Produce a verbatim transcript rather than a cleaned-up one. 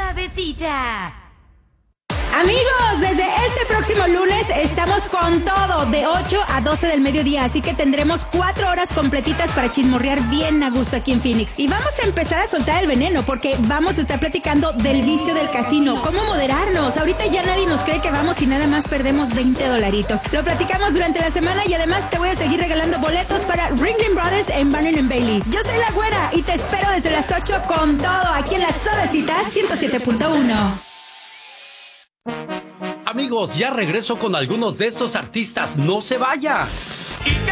Suavecita. Amigos, desde este próximo lunes estamos con todo de ocho a doce del mediodía, así que tendremos cuatro horas completitas para chismorrear bien a gusto aquí en Phoenix. Y vamos a empezar a soltar el veneno porque vamos a estar platicando del vicio del casino, cómo moderarnos. Ahorita ya nadie nos cree que vamos y nada más perdemos veinte dolaritos. Lo platicamos durante la semana y además te voy a seguir regalando boletos para Ringling Brothers en Barnum and Bailey. Yo soy La Güera y te espero desde las ocho con todo aquí en la Suavecita ciento siete punto uno. Amigos, ya regreso con algunos de estos artistas. ¡No se vaya!